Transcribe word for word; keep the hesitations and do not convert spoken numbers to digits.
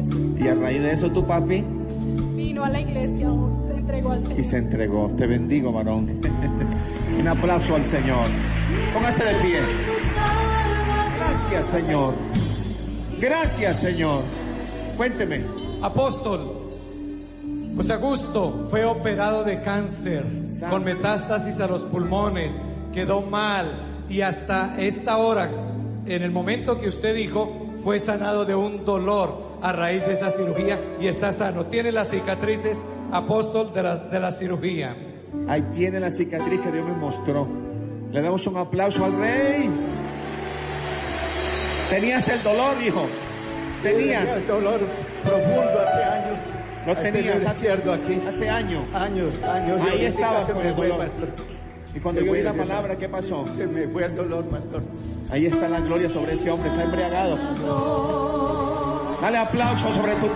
iglesia. Y a raíz de eso tu papi Vino a la iglesia, se entregó al y Señor. se entregó. Te bendigo, varón. Un aplauso al Señor. Póngase de pie. Gracias, Señor. Gracias, Señor. Cuénteme. Apóstol, José Augusto fue operado de cáncer Santo. con metástasis a los pulmones, quedó mal y hasta esta hora, en el momento que usted dijo, fue sanado de un dolor a raíz de esa cirugía y está sano. Tiene las cicatrices, apóstol, de la, de la cirugía. Ahí tiene la cicatriz que Dios me mostró. Le damos un aplauso al Rey. Tenías el dolor, hijo. Tenías. Tenía dolor profundo hace años. Lo tenías Es cierto aquí. hace años. Años, años. Ahí Y ahorita estabas se con me el fue, dolor. pastor. Y cuando Sigue oí la diciendo. palabra, ¿qué pasó? Se me fue el dolor, pastor. Ahí está la gloria sobre ese hombre. Está embriagado. Dale aplauso sobre tu